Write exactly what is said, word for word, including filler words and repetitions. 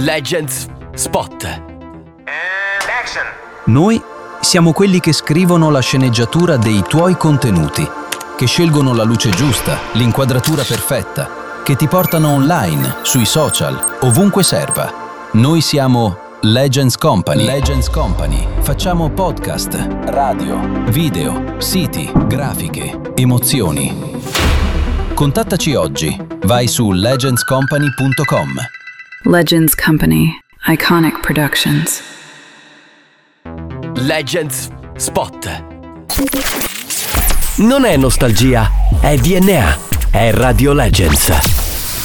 Legends Spot. And action. Noi siamo quelli che scrivono la sceneggiatura dei tuoi contenuti, che scelgono la luce giusta, l'inquadratura perfetta, che ti portano online, sui social, ovunque serva. Noi siamo Legends Company. Legends Company. Facciamo podcast, radio, video, siti, grafiche, emozioni. Contattaci oggi. Vai su legends company punto com. Legends Company. Iconic Productions. Legends Spot. Non è nostalgia, è D N A, è Radio Legends.